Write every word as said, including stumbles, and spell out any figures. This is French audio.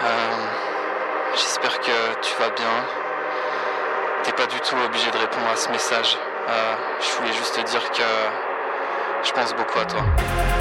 Euh, j'espère que tu vas bien. T'es pas du tout obligé de répondre à ce message. Euh, je voulais juste te dire que je pense beaucoup à toi.